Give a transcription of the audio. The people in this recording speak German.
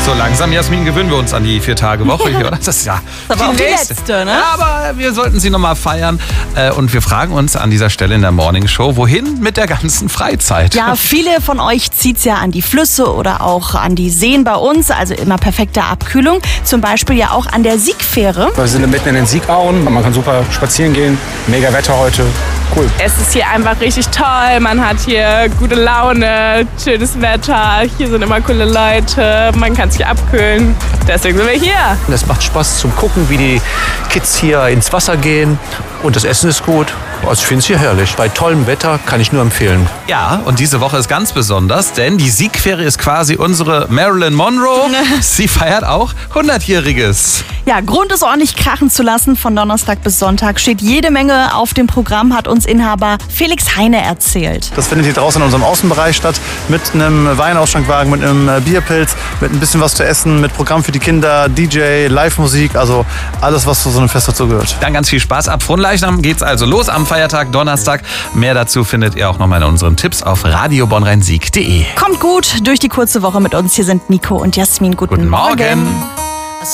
So langsam, Jasmin, gewöhnen wir uns an die 4-Tage-Woche hier, oder? Das ist ja aber auch die letzte, ne? Ja, aber wir sollten sie nochmal feiern. Und wir fragen uns an dieser Stelle in der Morning Show, wohin mit der ganzen Freizeit? Ja, viele von euch zieht's ja an die Flüsse oder auch an die Seen bei uns, also immer perfekte Abkühlung. Zum Beispiel ja auch an der Siegfähre. Wir sind mitten in den Siegauen, man kann super spazieren gehen, mega Wetter heute, cool. Es ist hier einfach richtig toll, man hat hier gute Laune, schönes Wetter, hier sind immer coole Leute, man kann sich abkühlen, deswegen sind wir hier. Es macht Spaß zum Gucken, wie die Kids hier ins Wasser gehen und das Essen ist gut. Also ich finde es hier herrlich. Bei tollem Wetter kann ich nur empfehlen. Ja, und diese Woche ist ganz besonders, denn die Siegfähre ist quasi unsere Marilyn Monroe. Sie feiert auch 100-Jähriges. Ja, Grund ist ordentlich krachen zu lassen. Von Donnerstag bis Sonntag steht jede Menge auf dem Programm, hat uns Inhaber Felix Heine erzählt. Das findet hier draußen in unserem Außenbereich statt, mit einem Weinausschenkwagen, mit einem Bierpilz, mit ein bisschen was zu essen, mit Programm für die Kinder, DJ, Live-Musik, also alles, was zu so einem Fest dazu gehört. Dann ganz viel Spaß. Ab Fronleichnam geht's also los am Feiertag Donnerstag. Mehr dazu findet ihr auch nochmal in unseren Tipps auf radiobonnrhein-sieg.de. Kommt gut durch die kurze Woche mit uns. Hier sind Nico und Jasmin. Guten Morgen.